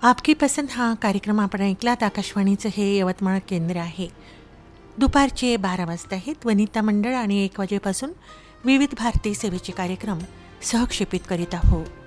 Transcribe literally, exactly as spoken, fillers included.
आपकी पसंद हा कार्यक्रम आपण ऐकलात. आकाशवाणीचं हे यवतमाळ केंद्र आहे. दुपारचे बारा वाजता आहेत. वनिता मंडळ आणि एक वाजेपासून विविध भारती सेवेचे कार्यक्रम सहक्षेपित करीत आहोत.